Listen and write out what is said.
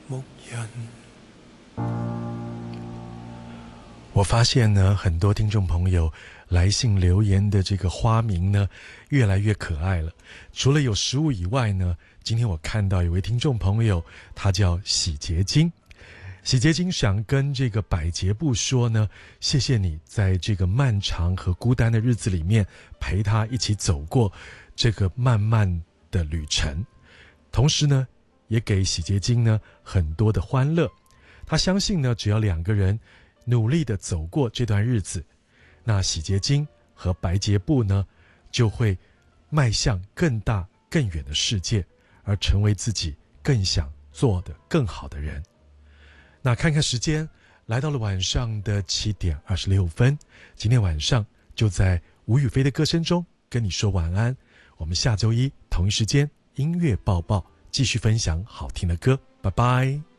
牧人。 我发现呢，很多听众朋友来信留言的这个花名呢，越来越可爱了。除了有食物以外呢，今天我看到有位听众朋友，他叫洗洁精。洗洁精想跟这个百洁布说呢，谢谢你在这个漫长和孤单的日子里面陪他一起走过这个漫漫的旅程，同时呢，也给洗洁精呢很多的欢乐。他相信呢，只要两个人努力地走过这段日子，那洗洁精和白洁布呢，就会迈向更大更远的世界，而成为自己更想做的更好的人。那看看时间，来到了晚上的7点26分，今天晚上就在吴雨霏的歌声中跟你说晚安。我们下周一同一时间音乐报报继续分享好听的歌，拜拜。